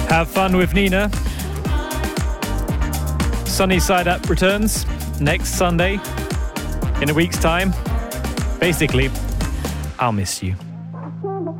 Have fun with Nina. Sunny Side Up returns next Sunday in a week's time. Basically, I'll miss you.